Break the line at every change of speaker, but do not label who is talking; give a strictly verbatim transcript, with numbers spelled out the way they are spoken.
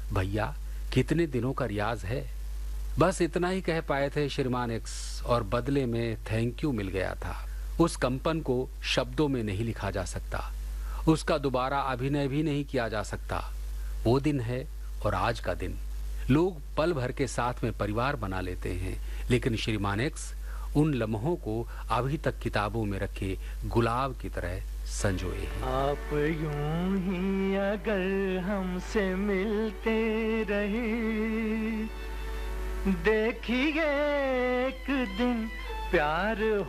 भैया कितने दिनों का रियाज है। बस इतना ही कह पाए थे श्रीमान एक्स और बदले में थैंक यू मिल गया था। उस कंपन को शब्दों में नहीं लिखा जा सकता, उसका दोबारा अभिनय भी नहीं किया जा सकता। वो दिन है और आज का दिन। लोग पल भर के साथ में परिवार बना लेते हैं, लेकिन श्रीमान एक्स उन लम्हों को अभी तक किताबों में रखे गुलाब की तरह संजोए हैं।
आप यूं ही अगर हमसे मिलते रहे, देखिए एक दिन प्यार